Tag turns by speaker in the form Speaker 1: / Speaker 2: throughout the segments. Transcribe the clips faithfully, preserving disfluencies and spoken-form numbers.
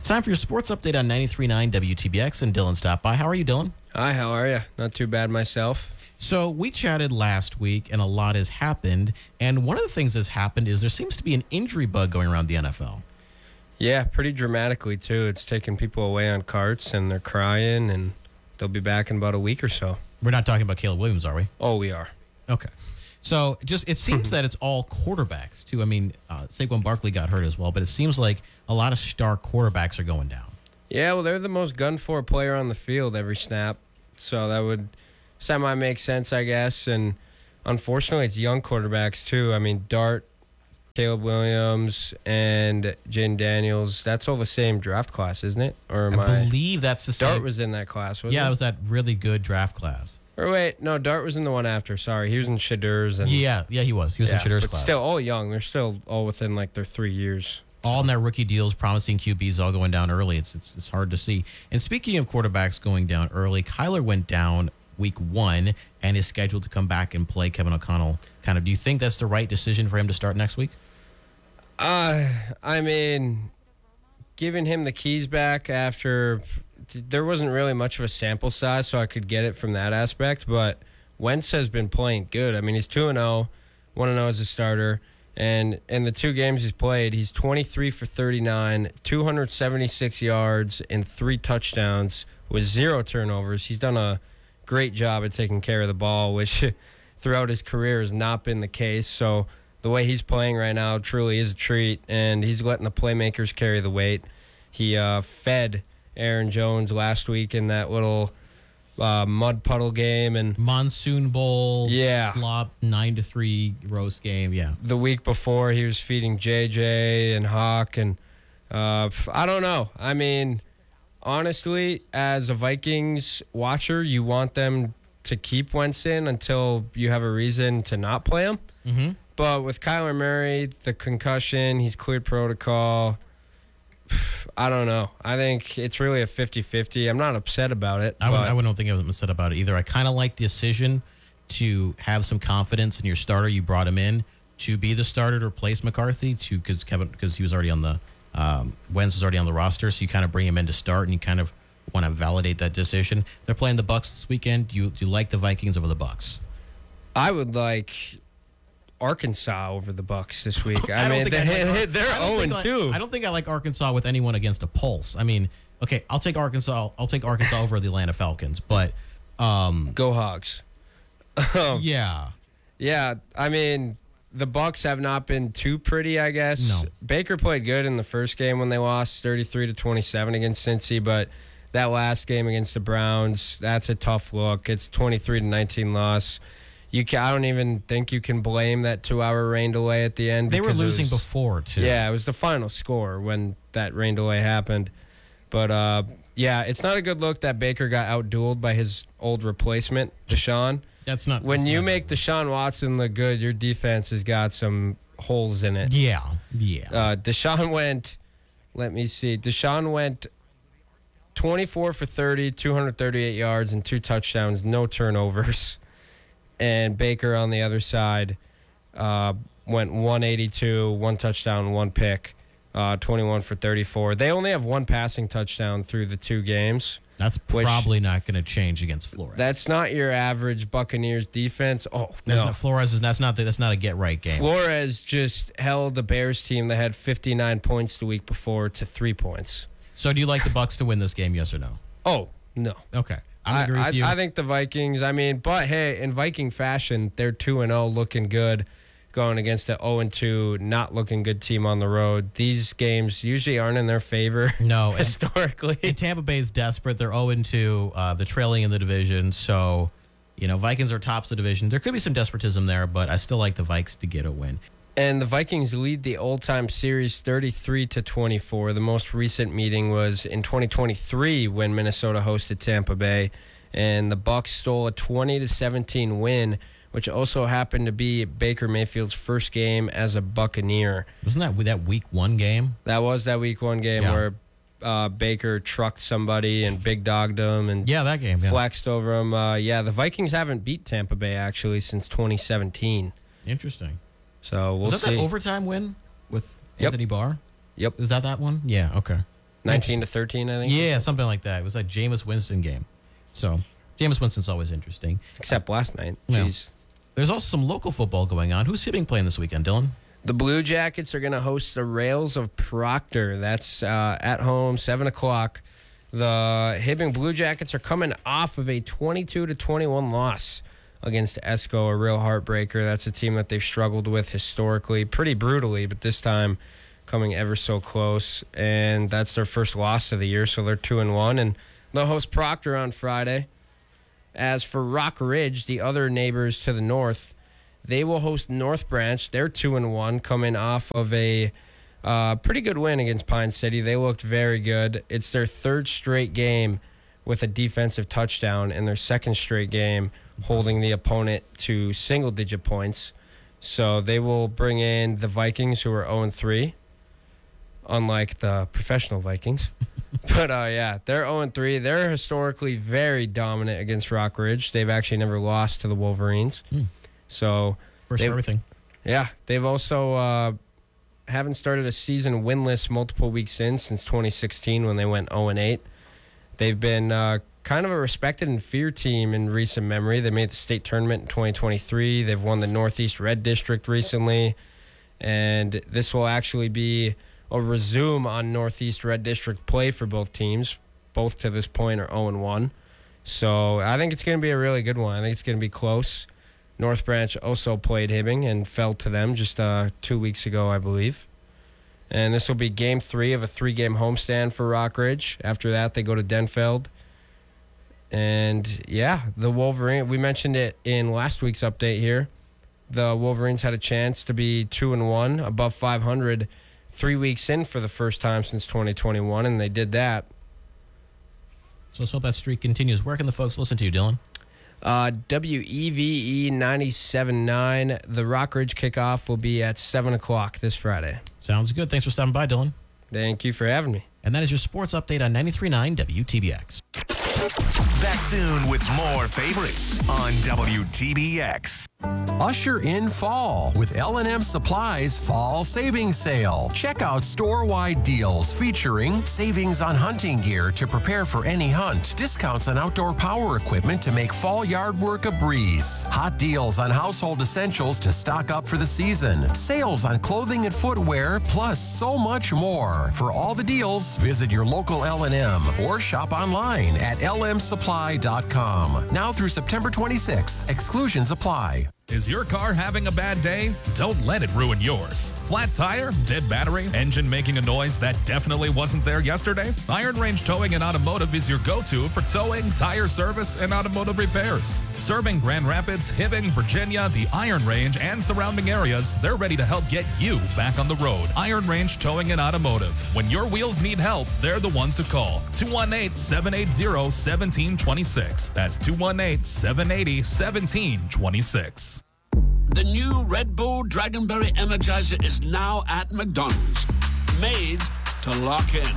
Speaker 1: It's time for your sports update on ninety-three point nine W T B X, and Dylan stopped by. How are you, Dylan?
Speaker 2: Hi, how are you? Not too bad myself.
Speaker 1: So we chatted last week, and a lot has happened. And one of the things that's happened is there seems to be an injury bug going around the N F L.
Speaker 2: Yeah, pretty dramatically, too. It's taking people away on carts, and they're crying, and they'll be back in about a week or so.
Speaker 1: We're not talking about Caleb Williams, are we?
Speaker 2: Oh, we are.
Speaker 1: Okay. So just it seems that it's all quarterbacks, too. I mean, uh, Saquon Barkley got hurt as well, but it seems like a lot of star quarterbacks are going down.
Speaker 2: Yeah, well, they're the most gun-for player on the field every snap, so that would semi make sense, I guess. And unfortunately, it's young quarterbacks, too. I mean, Dart, Caleb Williams, and Jaden Daniels, that's all the same draft class, isn't it? Or am
Speaker 1: I
Speaker 2: I
Speaker 1: believe that's the same.
Speaker 2: Dart was in that class, wasn't
Speaker 1: yeah,
Speaker 2: it?
Speaker 1: it was that really good draft class.
Speaker 2: Or wait, no, Dart was in the one after. Sorry, he was in Shadur's. And
Speaker 1: Yeah, yeah, he was. He was
Speaker 2: yeah,
Speaker 1: in Shadur's
Speaker 2: but
Speaker 1: class.
Speaker 2: still all young. They're still all within like their three years.
Speaker 1: All in their rookie deals, promising Q Bs, all going down early. It's, it's it's hard to see. And speaking of quarterbacks going down early, Kyler went down week one and is scheduled to come back and play Kevin O'Connell. Kind of, do you think that's the right decision for him to start next week?
Speaker 2: Uh, I mean, giving him the keys back after there wasn't really much of a sample size, so I could get it from that aspect. But Wentz has been playing good. I mean, he's two and oh, one and oh as a starter. And in the two games he's played, he's twenty-three for thirty-nine, two hundred seventy-six yards, and three touchdowns with zero turnovers. He's done a great job at taking care of the ball, which throughout his career has not been the case. So the way he's playing right now truly is a treat, and he's letting the playmakers carry the weight. He uh, fed Aaron Jones last week in that little uh, mud puddle game, and
Speaker 1: Monsoon Bowl,
Speaker 2: yeah,
Speaker 1: flop nine to three roast game, yeah.
Speaker 2: The week before, he was feeding J J and Hawk, and uh, I don't know. I mean, honestly, as a Vikings watcher, you want them to keep Wentz in until you have a reason to not play him.
Speaker 1: Mm-hmm.
Speaker 2: But with Kyler Murray, the concussion, he's cleared protocol. I don't know. I think it's really a fifty-fifty. I'm not upset about it.
Speaker 1: I, would, I don't think I was upset about it either. I kind of like the decision to have some confidence in your starter. You brought him in to be the starter to replace McCarthy to because Kevin because he was already on the um, Wentz was already on the roster. So you kind of bring him in to start, and you kind of want to validate that decision. They're playing the Bucs this weekend. Do you do you like the Vikings over the Bucs?
Speaker 2: I would like Arkansas over the Bucs this week. I,
Speaker 1: I
Speaker 2: mean,
Speaker 1: they,
Speaker 2: like, they're oh and two.
Speaker 1: I don't think I like Arkansas with anyone against a pulse. I mean, okay, I'll take Arkansas. I'll take Arkansas over the Atlanta Falcons, but um,
Speaker 2: go Hogs.
Speaker 1: yeah,
Speaker 2: yeah. I mean, the Bucs have not been too pretty, I guess.
Speaker 1: No.
Speaker 2: Baker played good in the first game when they lost thirty-three to twenty-seven against Cincy, but that last game against the Browns, that's a tough look. It's twenty-three to nineteen loss. You can, I don't even think you can blame that two-hour rain delay at the end.
Speaker 1: They were losing
Speaker 2: was,
Speaker 1: before, too.
Speaker 2: Yeah, it was the final score when that rain delay happened. But, uh, yeah, it's not a good look that Baker got outdueled by his old replacement, Deshaun.
Speaker 1: That's not.
Speaker 2: When
Speaker 1: that's
Speaker 2: you
Speaker 1: not
Speaker 2: make
Speaker 1: good.
Speaker 2: Deshaun Watson look good, your defense has got some holes in it.
Speaker 1: Yeah, yeah.
Speaker 2: Uh, Deshaun went, let me see, Deshaun went twenty-four for thirty, two hundred thirty-eight yards, and two touchdowns, no turnovers. And Baker on the other side uh, went one eighty-two, one touchdown, one pick, uh, twenty-one for thirty-four. They only have one passing touchdown through the two games.
Speaker 1: That's probably not going to change against Flores.
Speaker 2: That's not your average Buccaneers defense. Oh,
Speaker 1: that's
Speaker 2: no.
Speaker 1: Not, Flores is that's not that's not a get right game.
Speaker 2: Flores just held the Bears team that had fifty-nine points the week before to three points.
Speaker 1: So do you like the Bucs to win this game? Yes or no?
Speaker 2: Oh, no.
Speaker 1: Okay. I agree
Speaker 2: I,
Speaker 1: with you.
Speaker 2: I think the Vikings, I mean, but hey, in Viking fashion, they're two and oh looking good, going against an oh and two not looking good team on the road. These games usually aren't in their favor.
Speaker 1: No.
Speaker 2: historically.
Speaker 1: And, and Tampa Bay is desperate. They're oh and two. Uh, they're trailing in the division. So, you know, Vikings are tops of the division. There could be some despotism there, but I still like the Vikes to get a win.
Speaker 2: And the Vikings lead the all-time series thirty-three to twenty-four. The most recent meeting was in twenty twenty-three when Minnesota hosted Tampa Bay, and the Bucs stole a twenty to seventeen win, which also happened to be Baker Mayfield's first game as a Buccaneer.
Speaker 1: Wasn't that that week one game?
Speaker 2: That was that week one game
Speaker 1: yeah.
Speaker 2: where uh, Baker trucked somebody and big dogged him and
Speaker 1: yeah, that game yeah.
Speaker 2: flexed over him. Uh, yeah, the Vikings haven't beat Tampa Bay actually since twenty seventeen.
Speaker 1: Interesting.
Speaker 2: So we'll
Speaker 1: was that
Speaker 2: see.
Speaker 1: that overtime win with
Speaker 2: Yep.
Speaker 1: Anthony Barr?
Speaker 2: Yep.
Speaker 1: Is that that one? Yeah. Okay.
Speaker 2: nineteen to thirteen, I think.
Speaker 1: Yeah, something like that. It was a Jameis Winston game. So Jameis Winston's always interesting.
Speaker 2: Except last night.
Speaker 1: Yeah.
Speaker 2: Jeez.
Speaker 1: There's also some local football going on. Who's Hibbing playing this weekend, Dylan?
Speaker 2: The Blue Jackets are going to host the Rails of Proctor. That's uh, at home, seven o'clock. The Hibbing Blue Jackets are coming off of a twenty-two to twenty-one loss against Esco, a real heartbreaker. That's a team that they've struggled with historically, pretty brutally, but this time coming ever so close. And that's their first loss of the year, so they're two and one. And they'll host Proctor on Friday. As for Rock Ridge, the other neighbors to the north, they will host North Branch. They're two and one, coming off of a uh, pretty good win against Pine City. They looked very good. It's their third straight game with a defensive touchdown, and their second straight game holding the opponent to single-digit points. So they will bring in the Vikings, who are oh and three, unlike the professional Vikings. But, uh, yeah, they're oh and three. They're historically very dominant against Rock Ridge. They've actually never lost to the Wolverines.
Speaker 1: Hmm.
Speaker 2: So
Speaker 1: First for everything.
Speaker 2: Yeah, they've also uh, haven't started a season winless multiple weeks in since twenty sixteen when they went oh and eight. They've been uh, kind of a respected and feared team in recent memory. They made the state tournament in twenty twenty-three. They've won the Northeast Red District recently. And this will actually be a resume on Northeast Red District play for both teams. Both to this point are oh and one. So I think it's going to be a really good one. I think it's going to be close. North Branch also played Hibbing and fell to them just uh, two weeks ago, I believe. And this will be game three of a three-game homestand for Rock Ridge. After that, they go to Denfeld. And, yeah, the Wolverine, we mentioned it in last week's update here. The Wolverines had a chance to be two and one, above five hundred, three weeks in for the first time since twenty twenty-one, and they did that.
Speaker 1: So let's hope that streak continues. Where can the folks listen to you, Dylan?
Speaker 2: Uh, W E V E ninety-seven point nine. The Rock Ridge kickoff will be at seven o'clock this Friday.
Speaker 1: Sounds good. Thanks for stopping by, Dylan.
Speaker 2: Thank you for having me.
Speaker 1: And that is your sports update on ninety-three point nine W T B X.
Speaker 3: Back soon with more favorites on W T B X.
Speaker 4: Usher in fall with L and M Supply's Fall Savings Sale. Check out store-wide deals featuring savings on hunting gear to prepare for any hunt, discounts on outdoor power equipment to make fall yard work a breeze, hot deals on household essentials to stock up for the season, sales on clothing and footwear, plus so much more. For all the deals, visit your local L and M or shop online at L M supply dot com. Now through September twenty-sixth, exclusions apply.
Speaker 5: Is your car having a bad day? Don't let it ruin yours. Flat tire, dead battery, engine making a noise that definitely wasn't there yesterday? Iron Range Towing and Automotive is your go-to for towing, tire service, and automotive repairs. Serving Grand Rapids, Hibbing, Virginia, the Iron Range, and surrounding areas, they're ready to help get you back on the road. Iron Range Towing and Automotive. When your wheels need help, they're the ones to call. two one eight, seven eight zero, one seven two six. That's two one eight, seven eight zero, one seven two six.
Speaker 6: The new Red Bull Dragonberry Energizer is now at McDonald's. Made to lock in.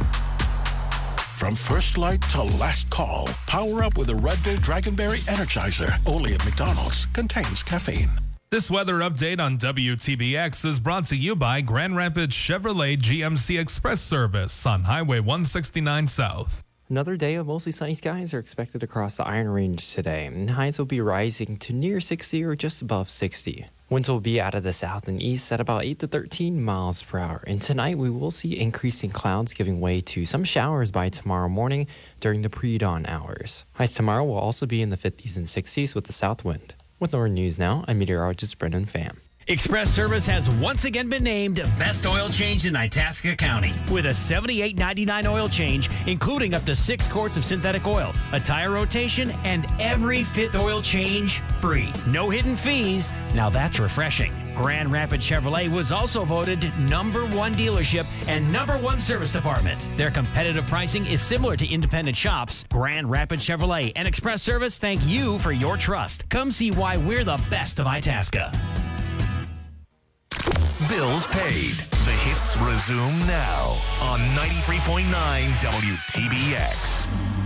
Speaker 7: From first light to last call, power up with a Red Bull Dragonberry Energizer. Only at McDonald's. Contains caffeine.
Speaker 5: This weather update on W T B X is brought to you by Grand Rapids Chevrolet G M C Express Service on Highway one sixty-nine South.
Speaker 8: Another day of mostly sunny skies are expected across the Iron Range today, and highs will be rising to near sixty or just above sixty. Winds will be out of the south and east at about eight to thirteen miles per hour, and tonight we will see increasing clouds giving way to some showers by tomorrow morning during the pre-dawn hours. Highs tomorrow will also be in the fifties and sixties with the south wind. With Northern News Now, I'm meteorologist Brendan Pham.
Speaker 9: Express Service has once again been named Best Oil Change in Itasca County with a seventy-eight ninety-nine oil change, including up to six quarts of synthetic oil, a tire rotation, and every fifth oil change free. No hidden fees. Now that's refreshing. Grand Rapids Chevrolet was also voted number one dealership and number one service department. Their competitive pricing is similar to independent shops. Grand Rapids Chevrolet and Express Service thank you for your trust. Come see why we're the best of Itasca.
Speaker 3: Bills paid. The hits resume now on ninety-three point nine W T B X.